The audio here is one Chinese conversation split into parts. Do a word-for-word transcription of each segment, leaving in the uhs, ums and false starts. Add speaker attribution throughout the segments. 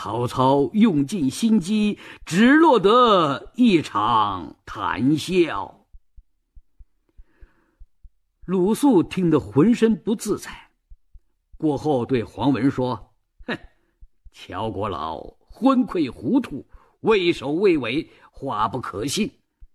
Speaker 1: 曹操用尽心机，只落得一场谈笑。鲁肃听得浑身不自在，过后对黄文说：哼，乔国老昏聩糊涂，畏首畏尾，话不可信。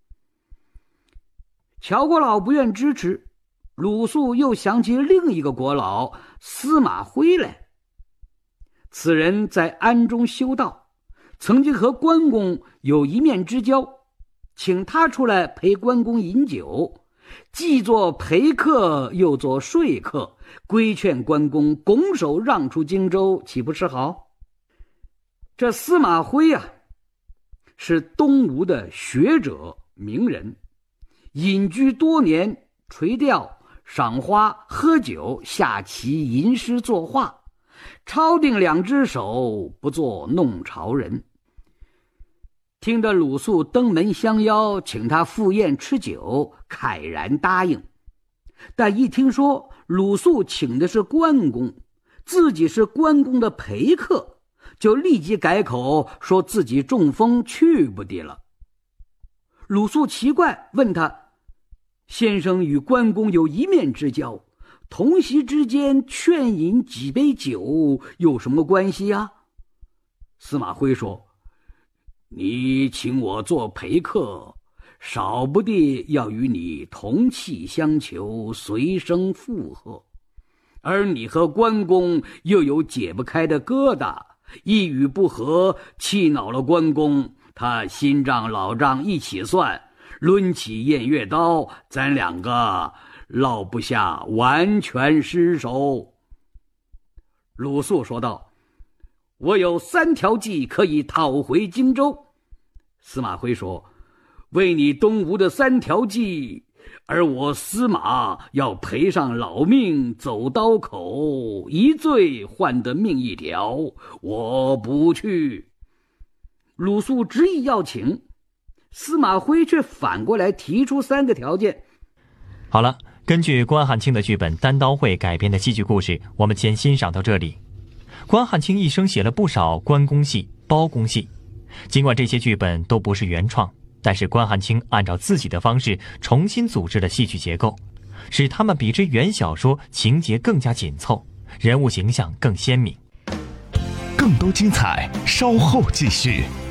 Speaker 1: 乔国老不愿支持，鲁肃又想起另一个国老司马徽来。此人在安中修道，曾经和关公有一面之交，请他出来陪关公饮酒，既做陪客又做说客，规劝关公拱手让出荆州，岂不是好？这司马徽啊，是东吴的学者名人，隐居多年，垂钓、赏花、喝酒、下棋、吟诗作画，抄定两只手，不做弄潮人。听得鲁肃登门相邀，请他赴宴吃酒，慨然答应。但一听说鲁肃请的是关公，自己是关公的陪客，就立即改口，说自己中风去不得了。鲁肃奇怪，问他：先生与关公有一面之交，同席之间劝饮几杯酒，有什么关系啊？司马徽说：你请我做陪客，少不得要与你同气相求，随声附和。而你和关公又有解不开的疙瘩，一语不合，气恼了关公，他新账老账一起算，抡起偃月刀，咱两个落不下完全失手。鲁肃说道：我有三条计可以讨回荆州。司马徽说：为你东吴的三条计，而我司马要赔上老命，走刀口，一罪换得命一条，我不去。鲁肃执意要请，司马徽却反过来提出三个条件。
Speaker 2: 好了，根据关汉卿的剧本《单刀会》改编的戏剧故事，我们先欣赏到这里。关汉卿一生写了不少关公戏、包公戏，尽管这些剧本都不是原创，但是关汉卿按照自己的方式重新组织了戏剧结构，使他们比之原小说情节更加紧凑，人物形象更鲜明。
Speaker 3: 更多精彩稍后继续。